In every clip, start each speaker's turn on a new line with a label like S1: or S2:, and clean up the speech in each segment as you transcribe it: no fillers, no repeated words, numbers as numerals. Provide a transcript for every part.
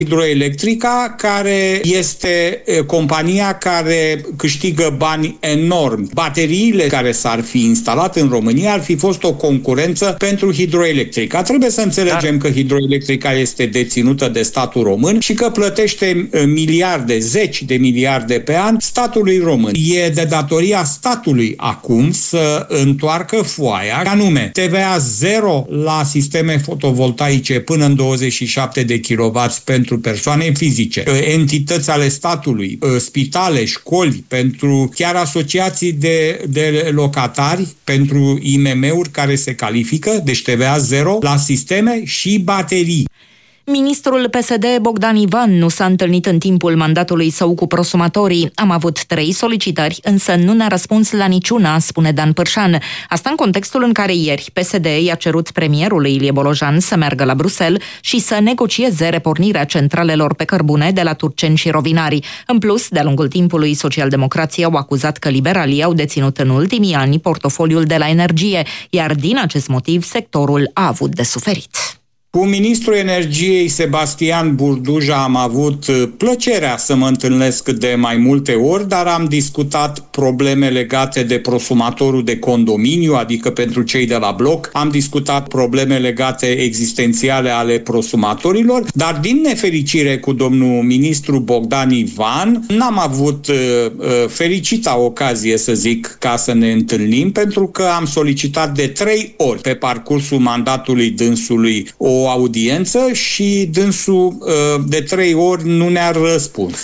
S1: Hidroelectrica, care este compania care câștigă bani enormi. Bateriile care s-ar fi instalat în România ar fi fost o concurență pentru Hidroelectrica. Trebuie să înțelegem că Hidroelectrica este deținută de statul român și că plătește miliarde, zeci de miliarde pe an statului român. E de datoria statului acum să întoarcă foaia, anume TVA 0 la sisteme fotovoltaice până în 27 de kW pentru persoane fizice, entități ale statului, spitale, școli, pentru chiar asociații de locatari, pentru IMM-uri care se califică, deci TVA 0 la sisteme și baterii.
S2: Ministrul PSD Bogdan Ivan nu s-a întâlnit în timpul mandatului său cu prosumatorii. Am avut 3 solicitări, însă nu ne-a răspuns la niciuna, spune Dan Pârșan. Asta în contextul în care ieri PSD i-a cerut premierului Ilie Bolojan să meargă la Bruxelles și să negocieze repornirea centralelor pe cărbune de la Turceni și Rovinari. În plus, de-a lungul timpului, socialdemocrații au acuzat că liberalii au deținut în ultimii ani portofoliul de la energie, iar din acest motiv sectorul a avut de suferit.
S1: Cu ministrul energiei Sebastian Burduja am avut plăcerea să mă întâlnesc de mai multe ori, dar am discutat probleme legate de prosumatorul de condominiu, adică pentru cei de la bloc. Am discutat probleme legate existențiale ale prosumatorilor, dar din nefericire cu domnul ministru Bogdan Ivan n-am avut fericita ocazie, să zic, ca să ne întâlnim, pentru că am solicitat de 3 ori pe parcursul mandatului dânsului o audiență și dânsul de 3 ori nu ne-a răspuns.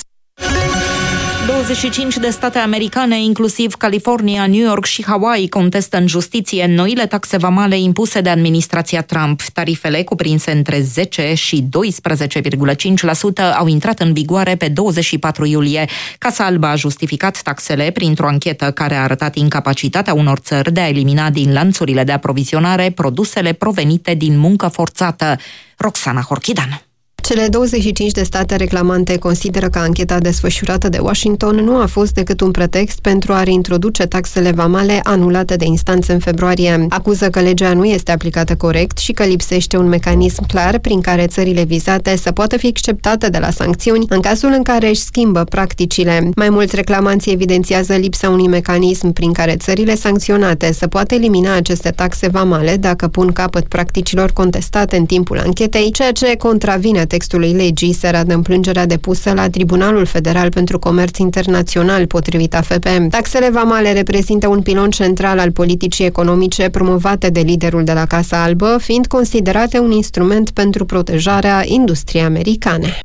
S2: 25 de state americane, inclusiv California, New York și Hawaii, contestă în justiție noile taxe vamale impuse de administrația Trump. Tarifele cuprinse între 10 și 12,5% au intrat în vigoare pe 24 iulie. Casa Albă a justificat taxele printr-o anchetă care a arătat incapacitatea unor țări de a elimina din lanțurile de aprovizionare produsele provenite din muncă forțată. Roxana Horchidan.
S3: Cele 25 de state reclamante consideră că ancheta desfășurată de Washington nu a fost decât un pretext pentru a reintroduce taxele vamale anulate de instanțe în februarie. Acuză că legea nu este aplicată corect și că lipsește un mecanism clar prin care țările vizate să poată fi acceptate de la sancțiuni în cazul în care își schimbă practicile. Mai mult, reclamanții evidențiază lipsa unui mecanism prin care țările sancționate să poată elimina aceste taxe vamale dacă pun capăt practicilor contestate în timpul anchetei, ceea ce contravine textului legii, se arată în plângerea depusă la Tribunalul Federal pentru Comerț Internațional, potrivit AFP. Taxele vamale reprezintă un pilon central al politicii economice promovate de liderul de la Casa Albă, fiind considerate un instrument pentru protejarea industriei americane.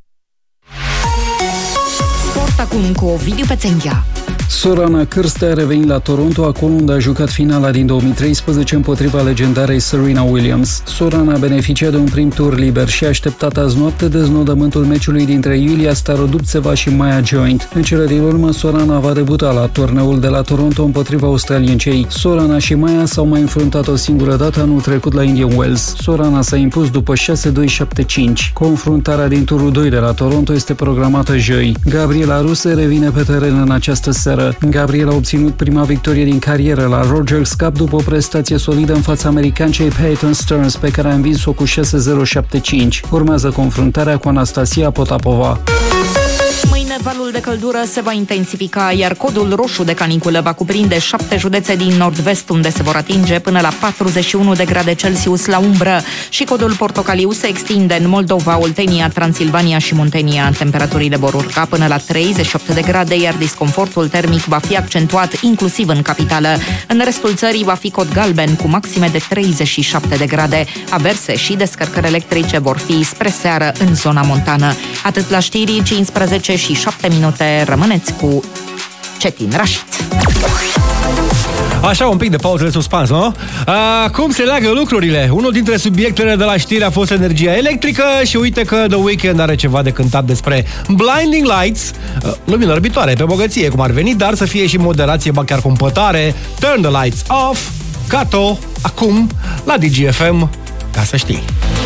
S2: Sport acum cu Ovidiu Pețenghea.
S4: Sorana Cârstea a revenit la Toronto, acolo unde a jucat finala din 2013 împotriva legendarei Serena Williams. Sorana a beneficiat de un prim tur liber și a așteptat azi noapte deznodământul meciului dintre Iulia Starodubtseva și Maya Joint. În cele din urmă, Sorana va debuta la turneul de la Toronto împotriva australiencei. Sorana și Maya s-au mai înfruntat o singură dată anul trecut la Indian Wells. Sorana s-a impus după 6-2-7-5. Confruntarea din turul 2 de la Toronto este programată joi. Gabriela Ruse revine pe teren în această seară. Gabriela a obținut prima victorie din carieră la Rogers Cup după o prestație solidă în fața americancei Peyton Stearns, pe care a învins-o cu 6-0-7-5. Urmează confruntarea cu Anastasia Potapova.
S2: Mâine valul de căldură se va intensifica, iar codul roșu de caniculă va cuprinde 7 județe din nord-vest, unde se vor atinge până la 41 de grade Celsius la umbră, și codul portocaliu se extinde în Moldova, Oltenia, Transilvania și Muntenia. Temperaturile vor urca până la 38 de grade, iar disconfortul termic va fi accentuat inclusiv în capitală. În restul țării va fi cod galben cu maxime de 37 de grade. Averse și descărcări electrice vor fi spre seară în zona montană. Atât la știri, 15 și 7 minute. Rămâneți cu Cetin Rașit.
S5: Așa, un pic de pauză de suspans, nu? Cum se leagă lucrurile? Unul dintre subiectele de la știri a fost energia electrică și uite că The Weeknd are ceva de cântat despre blinding lights, lumină orbitoare pe bogăție, cum ar veni, dar să fie și moderație, ba chiar cumpătare. Turn the lights off, Cato, acum, la DGFM, ca să știi.